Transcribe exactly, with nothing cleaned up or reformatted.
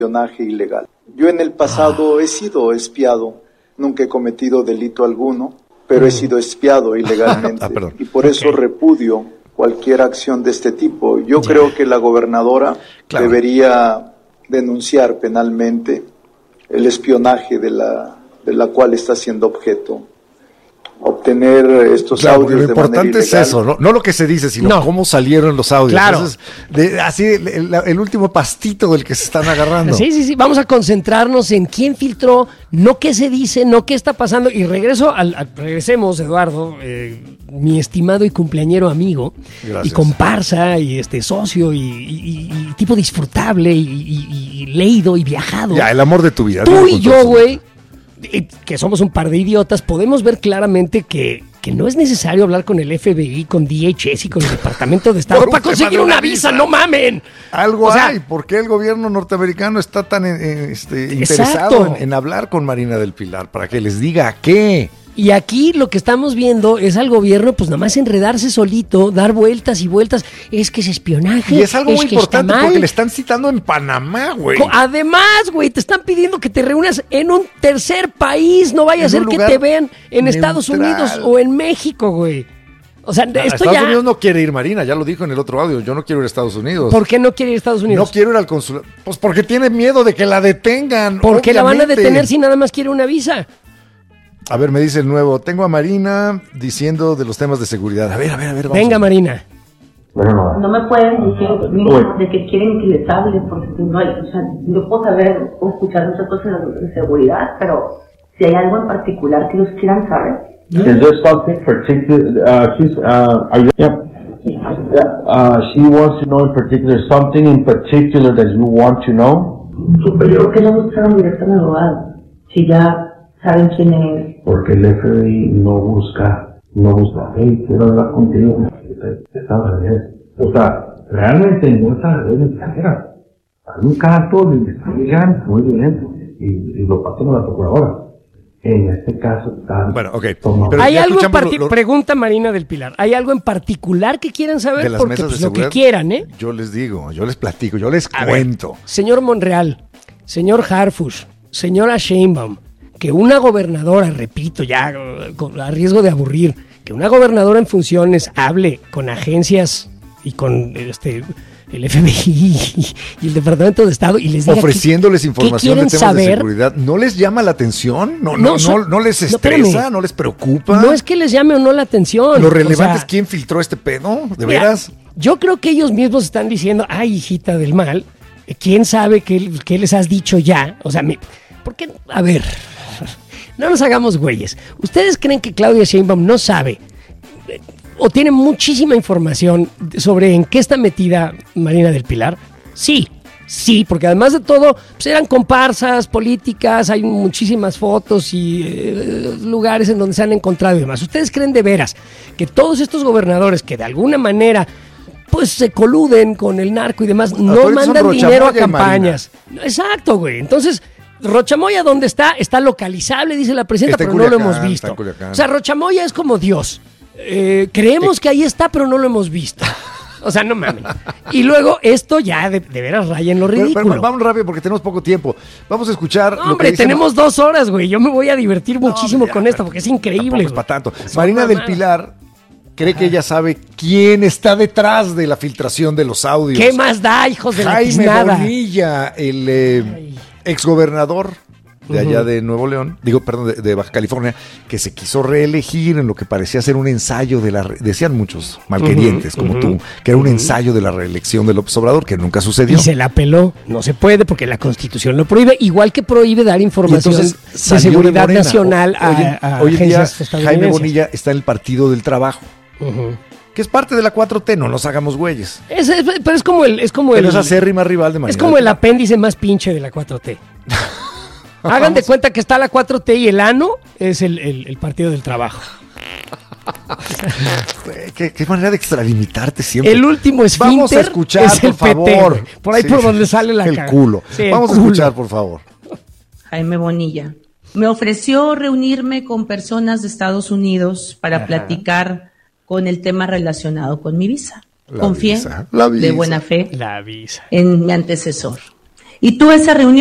espionaje ilegal. Yo en el pasado he sido espiado, nunca he cometido delito alguno, pero he sido espiado ilegalmente. ah, y por eso okay. repudio cualquier acción de este tipo. Yo ya. creo que la gobernadora claro. debería denunciar penalmente el espionaje de la, de la cual está siendo objeto. Obtener estos claro, audios lo de importante manera es eso, ¿no? No lo que se dice, sino no. cómo salieron los audios. Claro. Entonces, de, así el, el, el último pastito del que se están agarrando. Sí, sí, sí. Vamos a concentrarnos en quién filtró, no qué se dice, no qué está pasando. Y regreso al, al regresemos, Eduardo, eh, mi estimado y cumpleañero amigo, Gracias. y comparsa y este socio y, y, y tipo disfrutable y, y, y leído y viajado. Ya, el amor de tu vida. Tú y yo, güey. Que somos un par de idiotas, podemos ver claramente que, que no es necesario hablar con el F B I, con D H S y con el Departamento de Estado para conseguir una, una visa. visa, no mamen. Algo o sea, hay, ¿por qué el gobierno norteamericano está tan eh, este, interesado en, en hablar con Marina del Pilar? Para que les diga qué. Y aquí lo que estamos viendo es al gobierno pues nada más enredarse solito, dar vueltas y vueltas, es que es espionaje. Y es algo es muy importante porque le están citando en Panamá, güey. Además, güey, te están pidiendo que te reúnas en un tercer país, no vaya a ser que te vean en neutral. Estados Unidos o en México, güey. O sea, a esto Estados ya... Unidos no quiere ir Marina, ya lo dijo en el otro audio, yo no quiero ir a Estados Unidos. ¿Por qué no quiere ir a Estados Unidos? No quiero ir al consulado, pues porque tiene miedo de que la detengan. ¿Por qué la van a obviamente. detener si nada más quiere una visa? A ver, me dice el nuevo, tengo a Marina diciendo de los temas de seguridad. A ver, a ver, a ver. Vamos Venga, a ver. Marina. No, no me pueden decir mínimo, de que quieren que les hable, porque no hay, o sea, yo puedo saber o escuchar muchas cosas de seguridad, pero si hay algo en particular que ellos quieran saber. Is there something particular? Uh, she's, uh, are you, yeah. Uh, she wants to know in particular, something in particular that you want to know? Superior, que no buscaron directo al abogado. Si ya saben quién es. Porque el F B I no busca, no busca, hey, quiero hablar contigo. O sea, realmente no es la red extranjera. Hay un caso, lo investigan muy bien y, y lo pasan a la procuradora. En este caso está... Bueno, ok. Pero ¿hay algo en particular? Lo... Pregunta Marina del Pilar. ¿Hay algo en particular que quieran saber? De las Porque mesas pues, de lo que quieran, ¿eh? Yo les digo, yo les platico, yo les a cuento. Ver, señor Monreal, señor Harfuch, señora Sheinbaum, que una gobernadora, repito ya, a riesgo de aburrir, que una gobernadora en funciones hable con agencias y con este el F B I y el Departamento de Estado y les diga ofreciéndoles que, información de temas saber. de seguridad, ¿no les llama la atención? ¿No, no, no, so, no, no les estresa? No, ¿no les preocupa? No es que les llame o no la atención. Lo relevante o sea, es quién filtró este pedo, ¿de mira, veras? Yo creo que ellos mismos están diciendo, ay, hijita del mal, ¿quién sabe qué, qué les has dicho ya? O sea, mi, ¿por qué? A ver, no nos hagamos güeyes. ¿Ustedes creen que Claudia Sheinbaum no sabe o tiene muchísima información sobre en qué está metida Marina del Pilar? Sí, sí, porque además de todo, pues eran comparsas políticas, hay muchísimas fotos y eh, lugares en donde se han encontrado y demás. ¿Ustedes creen de veras que todos estos gobernadores que de alguna manera pues se coluden con el narco y demás, no mandan dinero a campañas? Exacto, güey. Entonces, Rochamoya, ¿dónde está? Está localizable, dice la presidenta, pero Culiacán, no lo hemos visto. O sea, Rochamoya es como Dios. Eh, creemos que ahí está, pero no lo hemos visto. O sea, no mames. Y luego esto ya de, de veras raya en lo ridículo. Pero, pero, vamos rápido porque tenemos poco tiempo. Vamos a escuchar. No, hombre, lo que tenemos dos horas, güey. Yo me voy a divertir no, muchísimo ya, con esto porque es increíble. Es para tanto. Marina del Pilar cree que ella sabe quién está detrás de la filtración de los audios. ¿Qué más da, hijos de Jaime la tiznada? Bonilla, el eh, exgobernador de allá de Nuevo León, digo, perdón, de, de Baja California, que se quiso reelegir en lo que parecía ser un ensayo de la, re- decían muchos malquerientes uh-huh, como uh-huh, tú, que era un uh-huh. ensayo de la reelección de López Obrador, que nunca sucedió. Y se la peló, no se puede porque la Constitución lo prohíbe, igual que prohíbe dar información de seguridad de nacional a, hoy, a hoy en día Jaime Bonilla está en el Partido del Trabajo. Uh-huh. Que es parte de la cuatro T, no nos hagamos güeyes. Es, es, pero es como el... Es como pero el, es acérrima rival de Marina. Es como el apéndice más pinche de la cuatro T. Hagan de cuenta que está la cuatro T y el ano es el, el, el Partido del Trabajo. ¿Qué, qué manera de extralimitarte siempre. El último esfínter Vamos a escuchar, es el por favor. P T, por ahí sí, por donde sale la el cara. culo. Sí, el Vamos culo. a escuchar, por favor. Jaime Bonilla me ofreció reunirme con personas de Estados Unidos para Ajá. platicar con el tema relacionado con mi visa. La Confié visa, la visa. de buena fe la visa. en mi antecesor. y tuve esa reunión